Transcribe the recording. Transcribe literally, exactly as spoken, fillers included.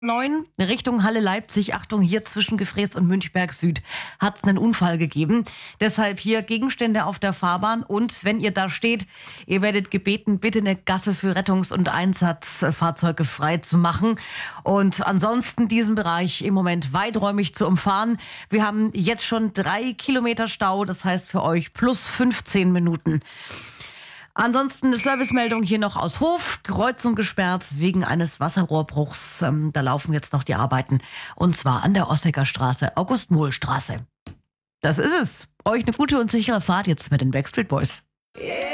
neun Richtung Halle Leipzig. Achtung, hier zwischen Gefrees und Münchberg Süd hat es einen Unfall gegeben. Deshalb hier Gegenstände auf der Fahrbahn. Und wenn ihr da steht, ihr werdet gebeten, bitte eine Gasse für Rettungs- und Einsatzfahrzeuge frei zu machen. Und ansonsten diesen Bereich im Moment weiträumig zu umfahren. Wir haben jetzt schon drei Kilometer Stau, das heißt für euch plus fünfzehn Minuten. Ansonsten eine Servicemeldung hier noch aus Hof. Kreuzung gesperrt wegen eines Wasserrohrbruchs. Ähm, da laufen jetzt noch die Arbeiten. Und zwar an der Ossecker Straße, August-Mohl-Straße. Das ist es. Euch eine gute und sichere Fahrt jetzt mit den Backstreet Boys.